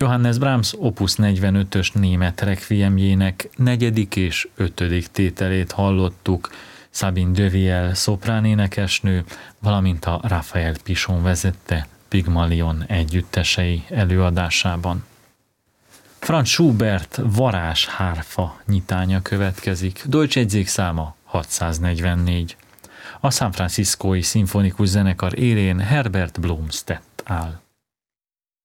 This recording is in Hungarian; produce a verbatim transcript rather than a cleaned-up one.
Johannes Brahms Opus negyvenötös német requiemjének negyedik és ötödik tételét hallottuk Sabine Devielle szopránénekesnő, valamint a Raphael Pichon vezette Pygmalion együttesei előadásában. Franz Schubert varázshárfa nyitánya következik, Deutsch jegyzékszáma hatszáznegyvennégy. A San Franciscói Szimfonikus Zenekar élén Herbert Blomstedt áll.